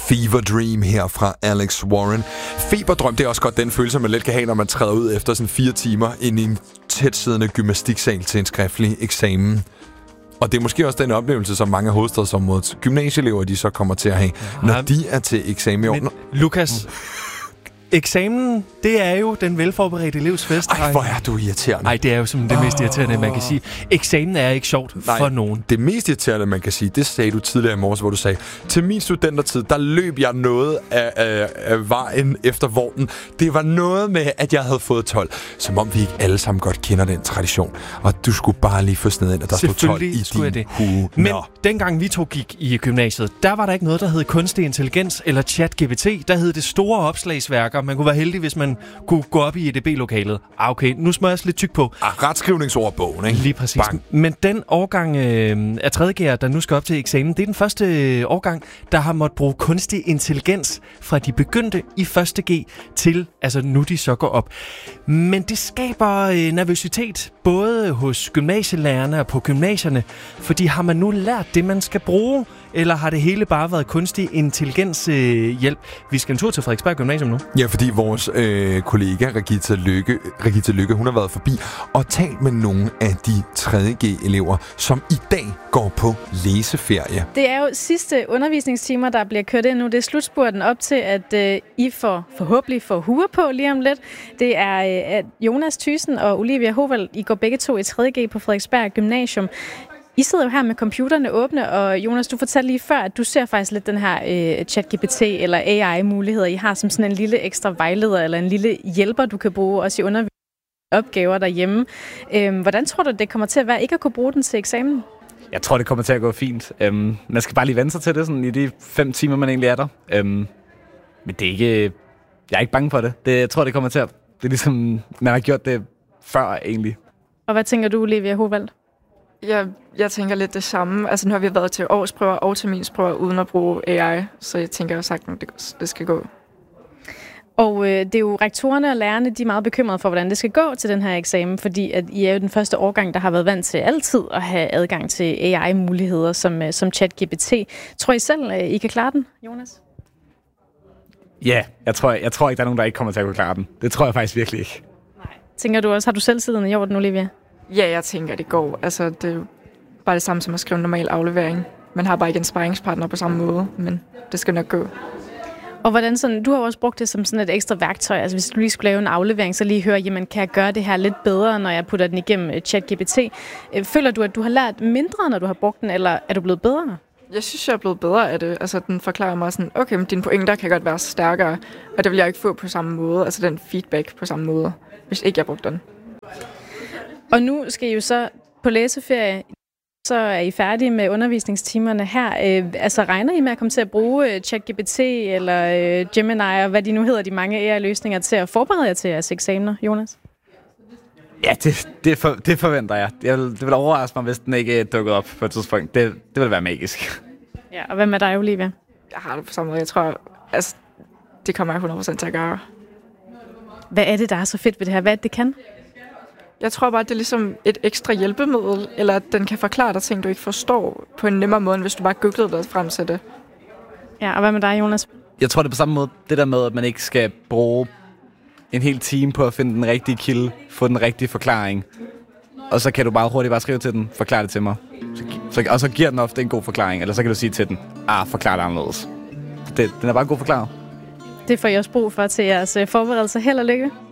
Fever Dream her fra Alex Warren. Feberdrøm, det er også godt den følelse, man let kan have, når man træder ud efter sådan 4 timer ind i en tætsiddende gymnastiksal til en skriftlig eksamen. Og det er måske også den oplevelse, som mange af hovedstadsområdets gymnasieelever, de så kommer til at have, når de er til eksamen i år. Lukas, eksamen, det er jo den velforberedte elevs fest. Ej, hvor er du irriterende. Nej, det er jo simpelthen det mest irriterende, man kan sige. Eksamen er ikke sjovt for nogen. Det mest irriterende, man kan sige, det sagde du tidligere i morges, hvor du sagde, til min studentertid, der løb jeg noget af vejen efter vognen. Det var noget med, at jeg havde fået 12. Som om vi ikke alle sammen godt kender den tradition. Og du skulle bare lige få sned ind, at der stod 12 i din hue. Men dengang vi to gik i gymnasiet, der var der ikke noget, der hed kunstig intelligens eller ChatGPT. Der hed det store opslagsværker. Man kunne være heldig, hvis man kunne gå op i EDB-lokalet. Okay, nu smører jeg lidt tyk på. Retskrivningsordbogen, ikke? Lige præcis. Bang. Men den årgang af 3.G'ere, der nu skal op til eksamen, det er den første årgang, der har måttet bruge kunstig intelligens fra de begyndte i 1.G til, altså nu de så går op. Men det skaber nervøsitet, både hos gymnasielærerne og på gymnasierne, fordi har man nu lært det, man skal bruge, eller har det hele bare været kunstig intelligens hjælp? Vi skal en tur til Frederiksberg Gymnasium nu. Ja, fordi vores kollega Regitze Lykke, hun har været forbi og talt med nogle af de 3.G-elever, som i dag går på læseferie. Det er jo sidste undervisningstimer, der bliver kørt ind nu. Det er slutspurten op til, at I forhåbentlig får huer på lige om lidt. Det er at Jonas Thyssen og Olivia Hovald. I går begge to i 3.G på Frederiksberg Gymnasium. I sidder jo her med computerne åbne, og Jonas, du fortalte lige før, at du ser faktisk lidt den her ChatGPT eller AI-muligheder. I har som sådan en lille ekstra vejleder eller en lille hjælper, du kan bruge også i undervisningsopgaver derhjemme. Hvordan tror du, det kommer til at være ikke at kunne bruge den til eksamen? Jeg tror, det kommer til at gå fint. Man skal bare lige vende sig til det sådan, i de 5 timer, man egentlig er der. Men det er ikke... Jeg er ikke bange for det. Jeg tror, det kommer til at... Det er ligesom, man har gjort det før egentlig. Og hvad tænker du, Olivia Hovald? Jeg tænker lidt det samme. Altså nu har vi været til årsprøver og terminsprøver uden at bruge AI, så jeg tænker jo sagt, at det skal gå. Og det er jo rektorerne og lærerne, de er meget bekymrede for, hvordan det skal gå til den her eksamen, fordi at I er jo den første årgang, der har været vant til altid at have adgang til AI-muligheder som ChatGPT. Tror I selv, I kan klare den, Jonas? Ja, jeg tror ikke, der er nogen, der ikke kommer til at kunne klare den. Det tror jeg faktisk virkelig ikke. Nej. Tænker du også, har du selvtiden i orden, Olivia? Ja, jeg tænker, det går. Altså, det er jo bare det samme som at skrive en normal aflevering. Man har bare ikke en sparringspartner på samme måde, men det skal nok gå. Og hvordan sådan, du har også brugt det som sådan et ekstra værktøj. Altså hvis du lige skulle lave en aflevering, så lige høre, jamen kan jeg gøre det her lidt bedre, når jeg putter den igennem ChatGPT? Føler du, at du har lært mindre, når du har brugt den, eller er du blevet bedre? Jeg synes, jeg er blevet bedre af det. Altså den forklarer mig sådan, okay, men dine pointer kan godt være stærkere, og det vil jeg ikke få på samme måde. Altså den feedback på samme måde, hvis ikke jeg brugte den. Og nu skal I jo så på læseferie, så er I færdige med undervisningstimerne her. Altså regner I med at komme til at bruge ChatGPT eller Gemini og hvad de nu hedder, de mange AI-løsninger til at forberede jer til jeres eksamener, Jonas? Ja, det forventer jeg. Det vil overraske mig, hvis den ikke dukkede op på et tidspunkt. Det vil være magisk. Ja, og hvad med dig, Olivia? Jeg har det på samme måde. Jeg tror, altså, det kommer jeg 100% til at gøre. Hvad er det, der er så fedt ved det her? Hvad er det kan? Jeg tror bare, det er ligesom et ekstra hjælpemiddel, eller at den kan forklare dig ting, du ikke forstår på en nemmere måde, end hvis du bare googlede dig frem til det. Ja, og hvad med dig, Jonas? Jeg tror, det er på samme måde, det der med, at man ikke skal bruge en hel time på at finde den rigtige kilde, få den rigtige forklaring. Og så kan du bare hurtigt skrive til den, forklare det til mig. Og så giver den ofte en god forklaring, eller så kan du sige til den, forklar det anderledes. Den er bare en god forklaring. Det får I også brug for til jeres forberedelse. Held og lykke.